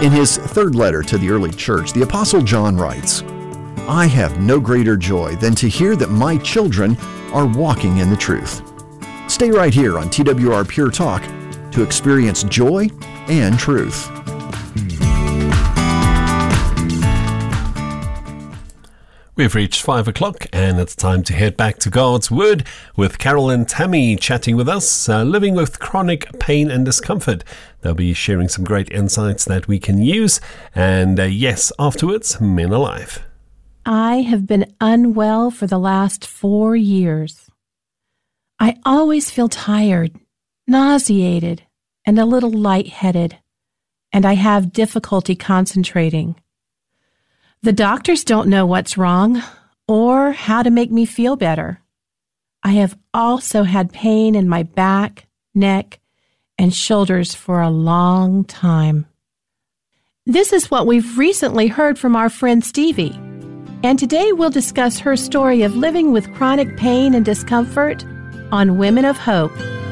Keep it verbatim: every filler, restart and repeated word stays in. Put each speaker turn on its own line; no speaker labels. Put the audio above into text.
In his third letter to the early church, the Apostle John writes, "I have no greater joy than to hear that my children are walking in the truth." Stay right here on T W R Pure Talk to experience joy and truth.
We've reached five o'clock and it's time to head back to God's Word with Carol and Tammy chatting with us, uh, living with chronic pain and discomfort. They'll be sharing some great insights that we can use. And uh, yes, afterwards, Men Alive.
I have been unwell for the last four years. I always feel tired, nauseated, and a little lightheaded, and I have difficulty concentrating. The doctors don't know what's wrong or how to make me feel better. I have also had pain in my back, neck, and shoulders for a long time. This is what we've recently heard from our friend Stevie, and today we'll discuss her story of living with chronic pain and discomfort on Women of Hope.